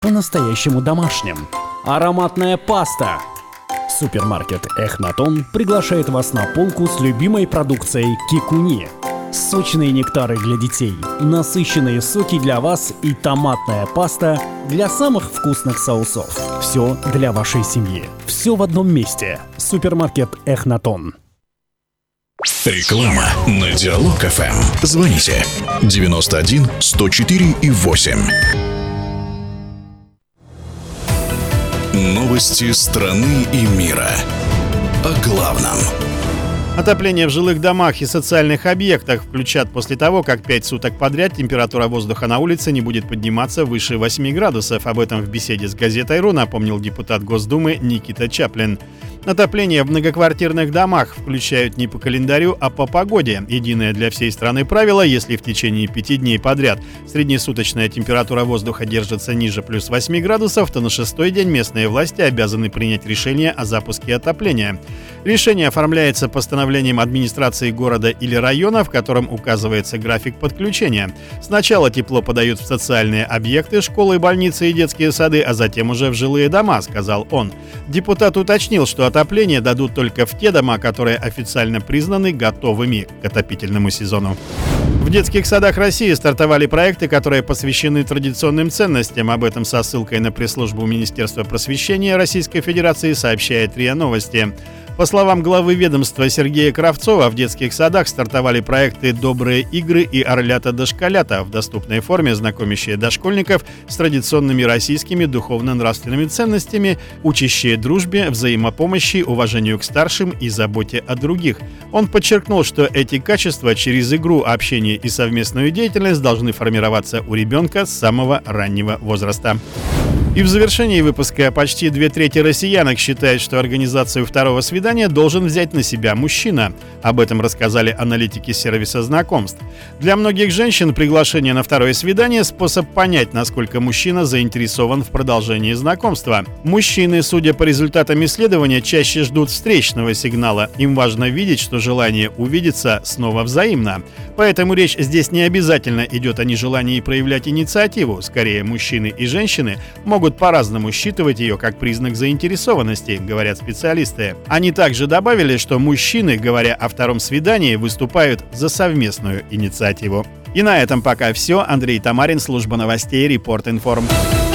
по-настоящему домашним. Ароматная паста. Супермаркет Эхнатон приглашает вас на полку с любимой продукцией Кикуни. Сочные нектары для детей, насыщенные соки для вас и томатная паста для самых вкусных соусов. Все для вашей семьи. Все в одном месте. Супермаркет Эхнатон. Реклама на Диалог ФМ. Звоните 91 104 и 8. Новости страны и мира. О главном. Отопление в жилых домах и социальных объектах включат после того, как 5 суток подряд температура воздуха на улице не будет подниматься выше 8 градусов. Об этом в беседе с газетой «Ру» напомнил депутат Госдумы Никита Чаплин. Отопление в многоквартирных домах включают не по календарю, а по погоде. Единое для всей страны правило: если в течение 5 дней подряд среднесуточная температура воздуха держится ниже плюс 8 градусов, то на 6-й день местные власти обязаны принять решение о запуске отопления. Решение оформляется постановлением администрации города или района, в котором указывается график подключения. Сначала тепло подают в социальные объекты, школы, больницы и детские сады, а затем уже в жилые дома, сказал он. Депутат уточнил, что отопление дадут только в те дома, которые официально признаны готовыми к отопительному сезону. В детских садах России стартовали проекты, которые посвящены традиционным ценностям. Об этом со ссылкой на пресс-службу Министерства просвещения Российской Федерации сообщает РИА Новости. По словам главы ведомства Сергея Кравцова, в детских садах стартовали проекты «Добрые игры» и «Орлята-дошколята» в доступной форме, знакомящие дошкольников с традиционными российскими духовно-нравственными ценностями, учащие дружбе, взаимопомощи, уважению к старшим и заботе о других. Он подчеркнул, что эти качества через игру, общение и совместную деятельность должны формироваться у ребенка с самого раннего возраста. И в завершении выпуска почти 2/3 россиянок считают, что организацию второго свидания должен взять на себя мужчина. Об этом рассказали аналитики сервиса знакомств. Для многих женщин приглашение на второе свидание – способ понять, насколько мужчина заинтересован в продолжении знакомства. Мужчины, судя по результатам исследования, чаще ждут встречного сигнала. Им важно видеть, что желание увидеться снова взаимно. Поэтому речь здесь не обязательно идет о нежелании проявлять инициативу. Скорее, мужчины и женщины могут по-разному считывать ее как признак заинтересованности, говорят специалисты. Они также добавили, что мужчины, говоря о втором свидании, выступают за совместную инициативу. И на этом пока все. Андрей Тамарин, служба новостей, Репорт Информ.